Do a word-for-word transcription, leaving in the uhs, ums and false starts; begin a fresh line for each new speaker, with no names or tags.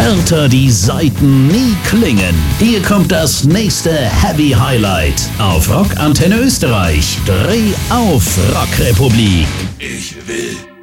härter die Saiten nie klingen. Hier kommt das nächste Heavy Highlight auf Rock Antenne Österreich. Dreh auf, Rockrepublik.
Ich will